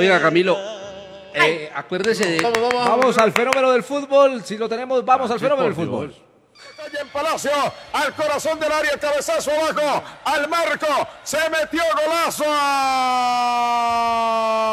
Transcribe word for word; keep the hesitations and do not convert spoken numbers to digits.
Oiga, Camilo, eh, acuérdese de... Vamos, vamos, Vamos vamos. al fenómeno del fútbol. Si lo tenemos, vamos al fenómeno del fútbol. Calle en Palacio, al corazón del área, cabezazo abajo, al marco, se metió golazo.